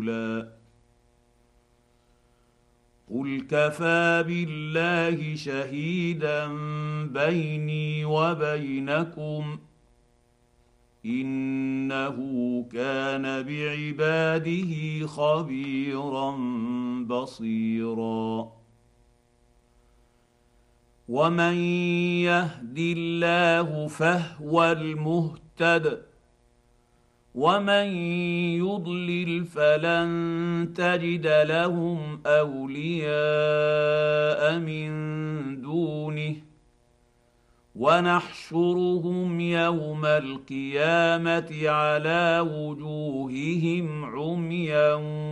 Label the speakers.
Speaker 1: رسلا قل كفى بالله شهيدا بيني وبينكم انه كان بعباده خبيرا بصيرا ومن يهد الله فهو المهتد ومن يضلل فلن تجد لهم اولياء من دونه ونحشرهم يوم القيامه على وجوههم عميا